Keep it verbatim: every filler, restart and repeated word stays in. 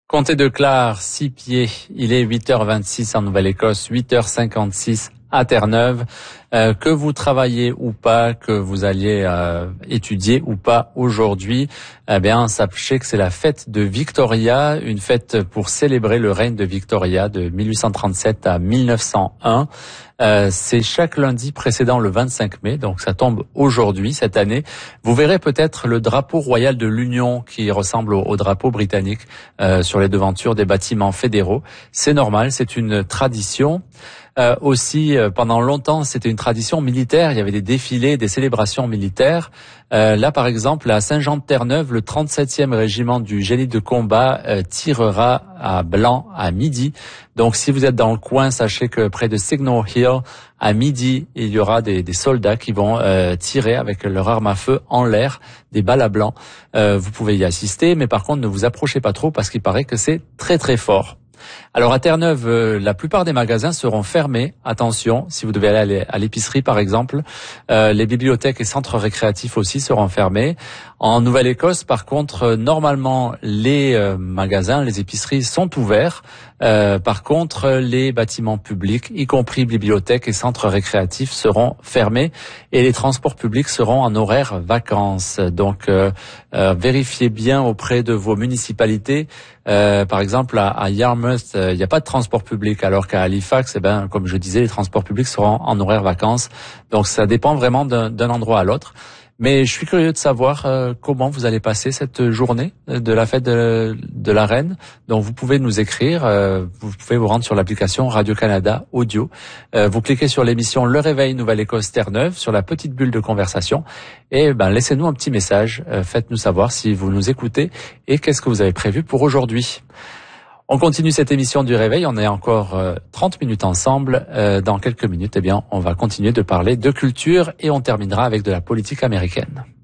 Comté de Clare, six pieds. Il est huit heures vingt-six en Nouvelle-Écosse, huit heures cinquante-six à Terre-Neuve. Euh, que vous travaillez ou pas, que vous alliez euh, étudier ou pas aujourd'hui, eh bien, sachez que c'est la fête de Victoria, une fête pour célébrer le règne de Victoria de mille huit cent trente-sept à mille neuf cent un. Euh, c'est chaque lundi précédent le vingt-cinq mai, donc ça tombe aujourd'hui, cette année. Vous verrez peut-être le drapeau royal de l'Union qui ressemble au, au drapeau britannique euh, sur les devantures des bâtiments fédéraux. C'est normal, c'est une tradition. Euh, aussi, euh, pendant longtemps, c'était une tradition militaire. Il y avait des défilés, des célébrations militaires. Euh, là, par exemple, à Saint-Jean-de-Terre-Neuve, le trente-septième régiment du génie de combat euh, tirera à Blanc à midi. Donc, si vous êtes dans le coin, sachez que près de Signal Hill, à midi, il y aura des, des soldats qui vont euh, tirer avec leur arme à feu en l'air, des balles à blanc. Euh, vous pouvez y assister, mais par contre, ne vous approchez pas trop parce qu'il paraît que c'est très très fort. Alors à Terre-Neuve, euh, la plupart des magasins seront fermés. Attention, si vous devez aller à l'épicerie par exemple, euh, les bibliothèques et centres récréatifs aussi seront fermés. En Nouvelle-Écosse, par contre, euh, normalement les euh, magasins, les épiceries sont ouverts. Euh, par contre, les bâtiments publics, y compris bibliothèques et centres récréatifs, seront fermés et les transports publics seront en horaire vacances. Donc, euh, euh, vérifiez bien auprès de vos municipalités. Euh, par exemple, à, à Yarmouth, il euh, n'y a pas de transport public, alors qu'à Halifax, eh ben, comme je disais, les transports publics seront en horaire vacances. Donc, ça dépend vraiment d'un, d'un endroit à l'autre. Mais je suis curieux de savoir euh, comment vous allez passer cette journée de la fête de, de la Reine. Donc vous pouvez nous écrire, euh, vous pouvez vous rendre sur l'application Radio-Canada Audio. Euh, vous cliquez sur l'émission Le Réveil Nouvelle-Écosse Terre-Neuve, sur la petite bulle de conversation, et ben laissez-nous un petit message. Euh, faites-nous savoir si vous nous écoutez et qu'est-ce que vous avez prévu pour aujourd'hui. On continue cette émission du Réveil, on est encore euh, trente minutes ensemble. Euh, dans quelques minutes, eh bien, on va continuer de parler de culture et on terminera avec de la politique américaine.